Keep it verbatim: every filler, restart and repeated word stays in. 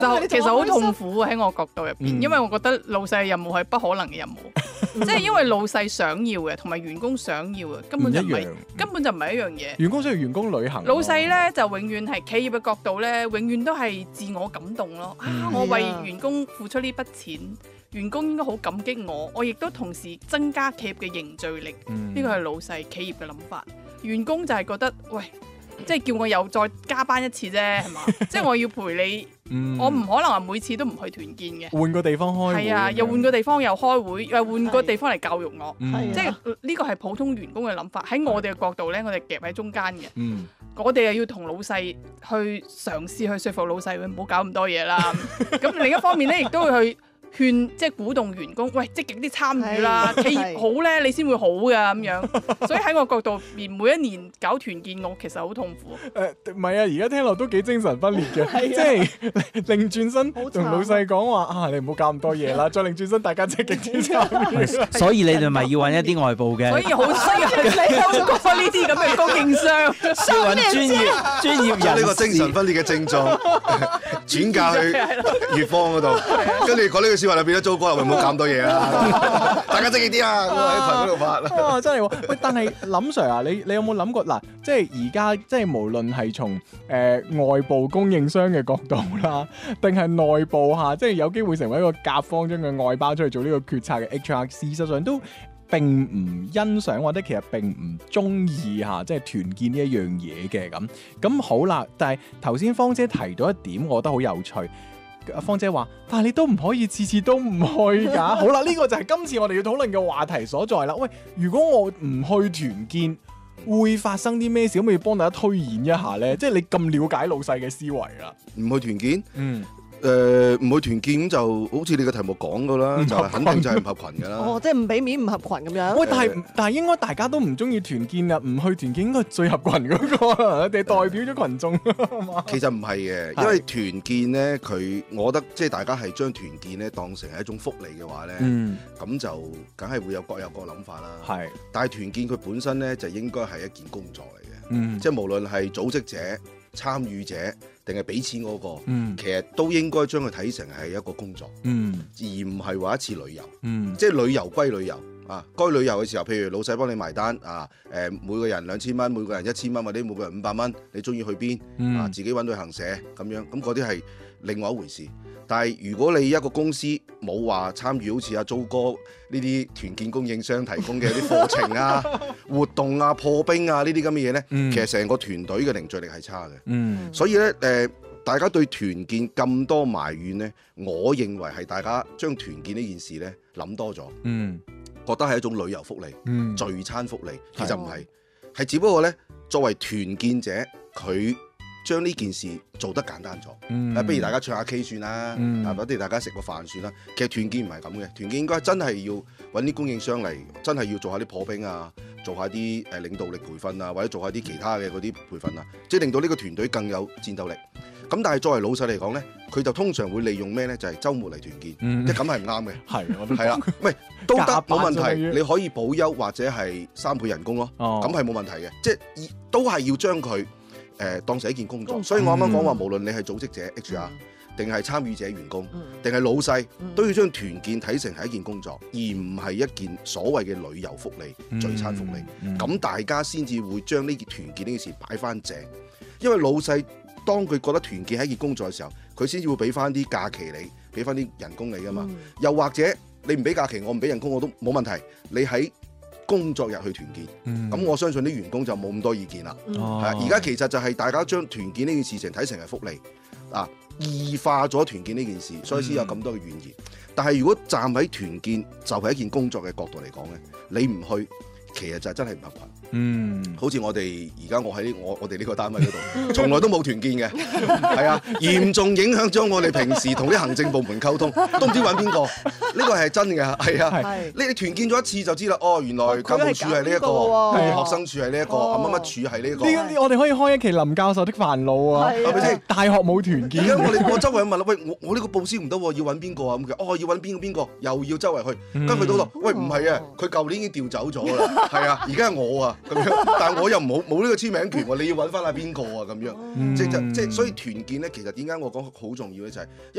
就其實好痛苦喺我角度入邊，嗯、因為我覺得老細嘅任務係不可能嘅任務，即係因為老細想要嘅同埋員工想要嘅根本就唔係，根本就唔係一樣嘢。 員工需要員工旅行， 老細咧就永遠係企業嘅角度咧，永遠都係自我感動咯。嗯、啊，我為員工付出呢筆錢，員工應該好感激我，我亦都同時增加企業嘅凝聚力。呢個係老細企業嘅諗法，員工就係覺得喂。即係叫我又再加班一次啫，係嘛？即係我要陪你，嗯、我唔可能話每次都唔去團建嘅。 換個地方開會，係啊， 又換個地方又開會，又換個地方嚟教育我。即係呢個係普通員工嘅諗法。喺我哋嘅角度咧，我哋夾喺中間嘅。嗯、我哋又要同老細去嘗試去說服老細，唔好搞咁多嘢啦。咁另一方面咧，亦都會去勸即係鼓動員工，喂，積極啲參與啦，企業好咧，你先會好噶咁樣。所以喺我角度，連每一年搞團建，我其實好痛苦。 誒唔係啊，而家聽落都幾精神分裂嘅，即係擰轉身同老細講話啊，你唔好搞咁多嘢啦，再擰轉身大家積極啲參與。 所以你哋咪要揾一啲外部嘅， 所以好需要你好過呢啲咁嘅供應商， 要揾專業專業人士。 將呢個精神分裂嘅症狀轉嫁去乙方嗰度，跟住講呢句。說話就變咗糟糕啦，唔好搞咁多嘢啦，大家積極啲啊！喺群嗰度發啊，真係喎！喂，但係林 Sir 啊，你你有冇諗過嗱？即係而家即係無論係從誒外部供應商嘅角度啦，定係內部嚇，即係有機會成為一個甲方將佢外包出去做呢個決策嘅 H R， 事實上都並唔欣賞或者其實並唔中意嚇，即係團建呢一樣嘢嘅咁。咁好啦，但係頭先芳姐提到一點，我覺得好有趣。阿芳姐話，但係你都唔可以次次都唔去㗎。好啦，呢、這個就係今次我哋要討論嘅話題所在啦。喂，如果我唔去團建，會發生啲咩事？可唔可以幫大家推演一下咧？即係你咁了解老細嘅思維啦。 唔去團建， 嗯。 誒唔、呃、去團建咁就好似你個題目講噶啦，就係肯定就係唔合群噶啦。 哦，即係唔俾面唔合群咁樣。 喂，但係但係應該大家都唔中意團建啊，唔去團建應該係最合群嗰個，你哋代表咗群眾。 其實唔係嘅，因為團建咧，佢我覺得即係大家係將團建咧當成係一種福利嘅話咧，咁、嗯、就梗係會有各有各諗法啦。係，但係團建佢本身咧就應該係一件工作嚟嘅，嗯、即係無論係組織者、參與者定係俾錢嗰、那個，嗯、其實都應該將佢睇成係一個工作，嗯、而唔係話一次旅遊。嗯、即係旅遊歸旅遊啊，該旅遊嘅時候，譬如老細幫你埋單啊，誒、呃、每個人兩千蚊，每個人一千蚊，或者每個人五百蚊，你中意去邊、嗯、啊？自己揾旅行社咁樣，咁嗰啲係另外一回事。但係如果你一個公司冇話參與好似阿租哥呢啲團建供應商提供嘅啲課程啊、活動啊、破冰啊呢啲咁嘅嘢咧，嗯、其實成個團隊嘅凝聚力係差嘅。嗯、所以咧誒、呃，大家對團建咁多埋怨咧，我認為係大家將團建呢件事咧諗多咗，嗯、覺得係一種旅遊福利、嗯、聚餐福利，其實唔係，係、嗯、只不過咧作為團建者佢將呢件事做得簡單咗，嗯、不如大家唱下 K 算啦，嗯、啊，不如大家食個飯算啦。其實團建唔係咁嘅，團建應該真係要揾啲供應商嚟，真係要做下啲破冰啊，做下啲誒領導力培訓啊，或者做下啲其他嘅嗰啲培訓啊，即係令到呢個團隊更有戰鬥力。咁但係作為老細嚟講咧，佢就通常會利用咩咧？就係、是、週末嚟團建，嗯、即係咁係唔啱嘅。係，我都係啦，唔係都得冇問題，你可以保休或者係三倍人工咯，咁係冇問題嘅，即係都係要將佢。誒、呃、當成一件工作，所以我啱啱講話，無論你係組織者 H R， 定係參與者員工，定係老細，都要將團建睇成係一件工作，而唔係一件所謂嘅旅遊福利、嗯、聚餐福利。咁、嗯、大家先至會將呢件團建呢件事擺翻正，因為老細當佢覺得團建係一件工作嘅時候，佢先至會俾翻啲假期你，俾翻啲人工你噶嘛。嗯、又或者你唔俾假期，我唔俾人工我都冇問題，你喺工作日去團建，咁、嗯、我相信啲員工就冇咁多意見啦。係而家其實就係大家將團建呢件事情睇成係福利啊，異化咗團建呢件事，所以先有咁多嘅怨言。嗯、但係如果站喺團建就係一件工作嘅角度嚟講咧，你唔去，其實就真係唔合群。嗯，好似我哋而家我喺我我哋呢個單位嗰度，從來都冇團建嘅，係啊，嚴重影響咗我哋平時同啲行政部門溝通，都唔知揾邊個。呢個係真嘅，係啊，係你哋團建咗一次就知啦。哦，原來教務處係呢一個，學生處係呢一個，乜乜處係呢一個。呢我哋可以開一期林教授的煩惱啊，係咪先？大學冇團建， 而家我哋我周圍問啦，喂，我我呢個報銷唔得，要揾邊個啊？咁佢哦要揾邊個邊個，又要周圍去，跟住到度，喂唔係啊，佢舊年已經調走咗啦，係啊，而家係我啊。咁樣，但係我又冇冇呢個簽名權喎，你要揾翻下邊個啊？咁樣，嗯、即係即係，所以團建咧，其實點解我講好重要咧，就係、是。